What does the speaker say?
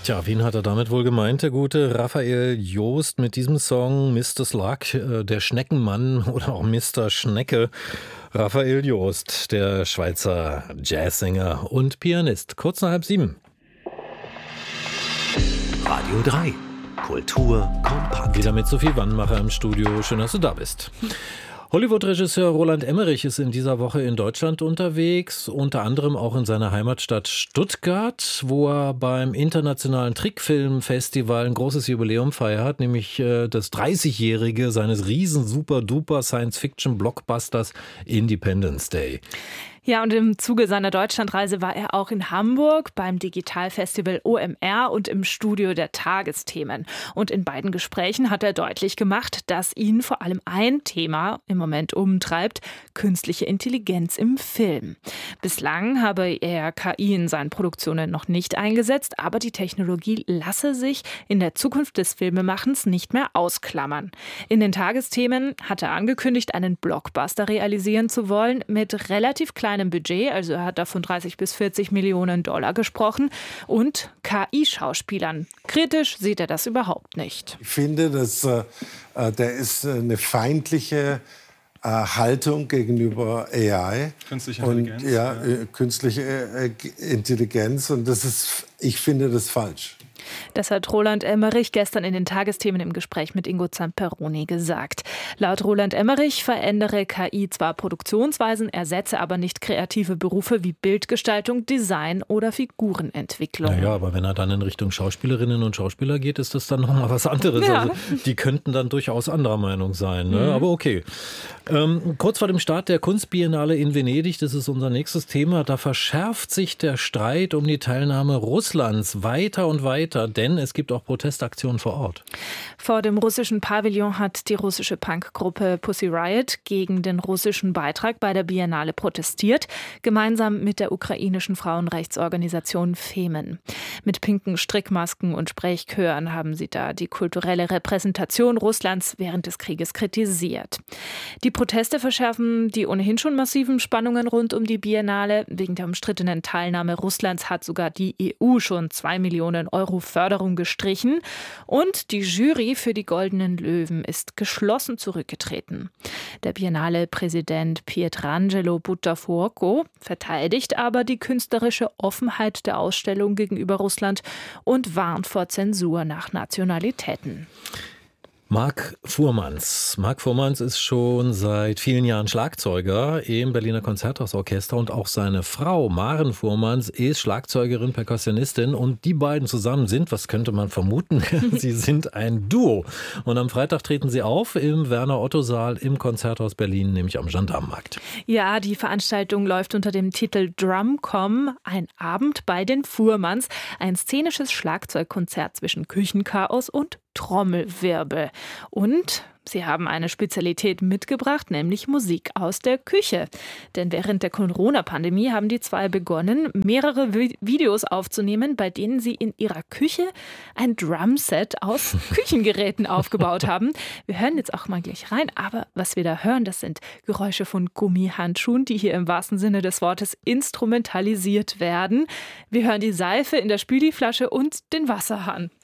Tja, wen hat er damit wohl gemeint, der gute Raphael Joost mit diesem Song Mr. Slug, der Schneckenmann oder auch Mr. Schnecke. Raphael Joost, der Schweizer Jazzsänger und Pianist. Kurz nach 6:30. Radio 3. Kultur kompakt. Wieder mit Sophie Wannmacher im Studio. Schön, dass du da bist. Hollywood-Regisseur Roland Emmerich ist in dieser Woche in Deutschland unterwegs, unter anderem auch in seiner Heimatstadt Stuttgart, wo er beim Internationalen Trickfilmfestival ein großes Jubiläum feiert, nämlich das 30-jährige seines riesen super-duper Science-Fiction-Blockbusters Independence Day. Ja, und im Zuge seiner Deutschlandreise war er auch in Hamburg beim Digitalfestival OMR und im Studio der Tagesthemen. Und in beiden Gesprächen hat er deutlich gemacht, dass ihn vor allem ein Thema im Moment umtreibt: künstliche Intelligenz im Film. Bislang habe er KI in seinen Produktionen noch nicht eingesetzt, aber die Technologie lasse sich in der Zukunft des Filmemachens nicht mehr ausklammern. In den Tagesthemen hat er angekündigt, einen Blockbuster realisieren zu wollen mit relativ kleinem Budget, also er hat da von 30 bis 40 Millionen Dollar gesprochen, und KI-Schauspielern. Kritisch sieht er das überhaupt nicht. Ich finde, dass der ist eine feindliche Haltung gegenüber AI. Künstliche Intelligenz. Künstliche Intelligenz, und ich finde das falsch. Das hat Roland Emmerich gestern in den Tagesthemen im Gespräch mit Ingo Zamperoni gesagt. Laut Roland Emmerich verändere KI zwar Produktionsweisen, ersetze aber nicht kreative Berufe wie Bildgestaltung, Design oder Figurenentwicklung. Naja, aber wenn er dann in Richtung Schauspielerinnen und Schauspieler geht, ist das dann nochmal was anderes. Ja. Also, die könnten dann durchaus anderer Meinung sein, ne? Aber okay. Kurz vor dem Start der Kunstbiennale in Venedig, das ist unser nächstes Thema, da verschärft sich der Streit um die Teilnahme Russlands weiter und weiter, denn es gibt auch Protestaktionen vor Ort. Vor dem russischen Pavillon hat die russische Punkgruppe Pussy Riot gegen den russischen Beitrag bei der Biennale protestiert, gemeinsam mit der ukrainischen Frauenrechtsorganisation Femen. Mit pinken Strickmasken und Sprechchören haben sie da die kulturelle Repräsentation Russlands während des Krieges kritisiert. Die Proteste verschärfen die ohnehin schon massiven Spannungen rund um die Biennale. Wegen der umstrittenen Teilnahme Russlands hat sogar die EU schon 2 Millionen Euro Förderung gestrichen. Und die Jury für die Goldenen Löwen ist geschlossen zurückgetreten. Der Biennale-Präsident Pietrangelo Buttafuoco verteidigt aber die künstlerische Offenheit der Ausstellung gegenüber Russland und warnt vor Zensur nach Nationalitäten. Marc Fuhrmanns. Marc Fuhrmanns ist schon seit vielen Jahren Schlagzeuger im Berliner Konzerthausorchester, und auch seine Frau Maren Fuhrmanns ist Schlagzeugerin, Perkussionistin, und die beiden zusammen sind, was könnte man vermuten, sie sind ein Duo. Und am Freitag treten sie auf im Werner-Otto-Saal im Konzerthaus Berlin, nämlich am Gendarmenmarkt. Ja, die Veranstaltung läuft unter dem Titel Drumcom, ein Abend bei den Fuhrmanns, ein szenisches Schlagzeugkonzert zwischen Küchenchaos und Trommelwirbel. Und sie haben eine Spezialität mitgebracht, nämlich Musik aus der Küche. Denn während der Corona-Pandemie haben die zwei begonnen, mehrere Videos aufzunehmen, bei denen sie in ihrer Küche ein Drumset aus Küchengeräten aufgebaut haben. Wir hören jetzt auch mal gleich rein, aber was wir da hören, das sind Geräusche von Gummihandschuhen, die hier im wahrsten Sinne des Wortes instrumentalisiert werden. Wir hören die Seife in der Spüliflasche und den Wasserhahn.